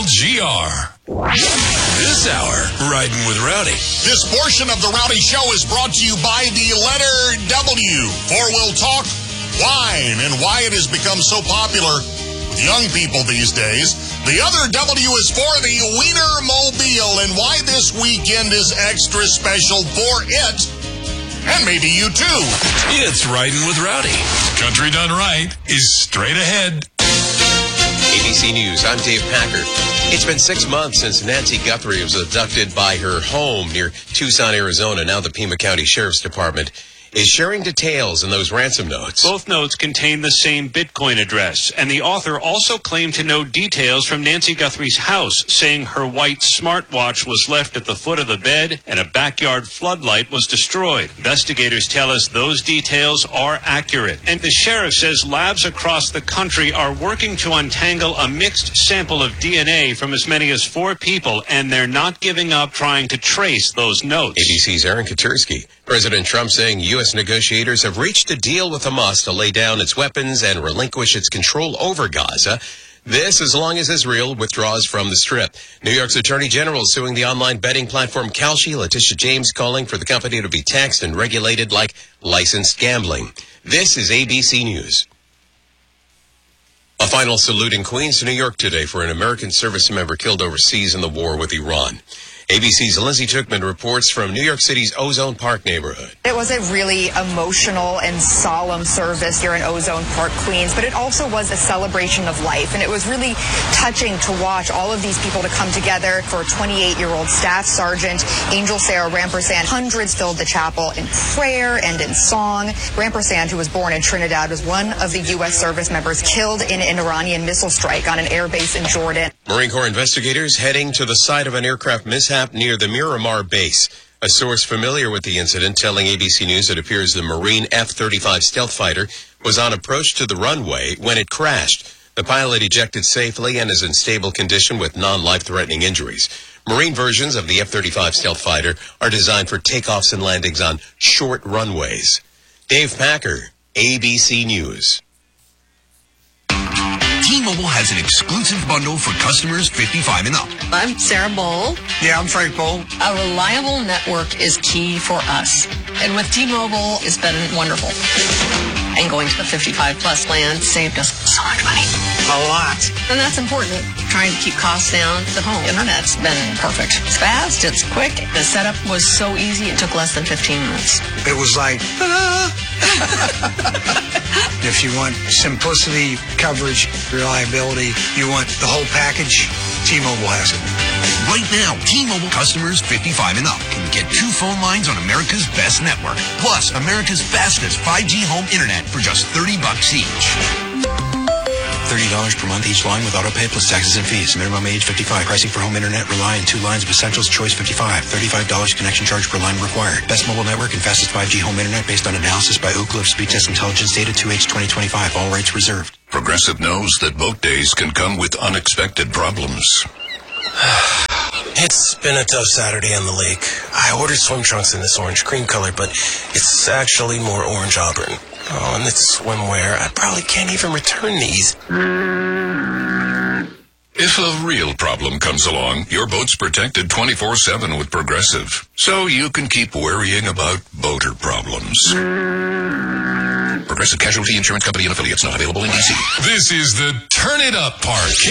WLGR. This hour, Riding with Rowdy. This portion of the Rowdy Show is brought to you by the letter W. For we'll talk wine and why it has become so popular with young people these days. The other W is for the Wienermobile and why this weekend is extra special for it. And maybe you too. It's Riding with Rowdy. Country done right is straight ahead. ABC News, I'm Dave Packer. It's been 6 months since Nancy Guthrie was abducted by her home near Tucson, Arizona. Now the Pima County Sheriff's Department is sharing details in those ransom notes. Both notes contain the same Bitcoin address, and the author also claimed to know details from Nancy Guthrie's house, saying her white smartwatch was left at the foot of the bed and a backyard floodlight was destroyed. Investigators tell us those details are accurate, and the sheriff says labs across the country are working to untangle a mixed sample of DNA from as many as 4 people, and they're not giving up trying to trace those notes. ABC's Aaron Katersky. President Trump saying U.S. negotiators have reached a deal with Hamas to lay down its weapons and relinquish its control over Gaza. This as long as Israel withdraws from the Strip. New York's Attorney General suing the online betting platform Kalshi. Letitia James calling for the company to be taxed and regulated like licensed gambling. This is ABC News. A final salute in Queens, New York today for an American service member killed overseas in the war with Iran. ABC's Lindsay Tookman reports from New York City's Ozone Park neighborhood. It was a really emotional and solemn service here in Ozone Park, Queens, but it also was a celebration of life, and it was really touching to watch all of these people to come together. For 28-year-old Staff Sergeant Angel Sarah Rampersand, hundreds filled the chapel in prayer and in song. Rampersand, who was born in Trinidad, was one of the U.S. service members killed in an Iranian missile strike on an air base in Jordan. Marine Corps investigators heading to the site of an aircraft mishap near the Miramar base. A source familiar with the incident telling ABC News it appears the Marine F-35 stealth fighter was on approach to the runway when it crashed. The pilot ejected safely and is in stable condition with non-life-threatening injuries. Marine versions of the F-35 stealth fighter are designed for takeoffs and landings on short runways. Dave Packer, ABC News. T-Mobile has an exclusive bundle for customers 55 and up. I'm Sarah Bowl. Yeah, I'm Frank Bowl. A reliable network is key for us. And with T-Mobile, it's been wonderful. And going to the 55-plus plan saved us so much money. A lot. And that's important. Trying to keep costs down. The home internet's been perfect. It's fast. It's quick. The setup was so easy. It took less than 15 minutes. It was like, If you want simplicity, coverage, reliability, you want the whole package, T-Mobile has it. Right now, T-Mobile customers 55 and up can get 2 phone lines on America's best network, plus America's fastest 5G home internet for just $30 each. $30 per month each line with autopay plus taxes and fees. Minimum age 55. Pricing for home internet rely on 2 lines of Essentials Choice 55. $35 connection charge per line required. Best mobile network and fastest 5G home internet based on analysis by Ookla of Speed Test Intelligence data 2H 2025. All rights reserved. Progressive knows that boat days can come with unexpected problems. It's been a tough Saturday on the lake. I ordered swim trunks in this orange cream color, but it's actually more orange auburn. Oh, and it's swimwear. I probably can't even return these. If a real problem comes along, your boat's protected 24/7 with Progressive, so you can keep worrying about boater problems. Progressive Casualty Insurance Company and affiliates not available in D.C. This is the Turn It Up part.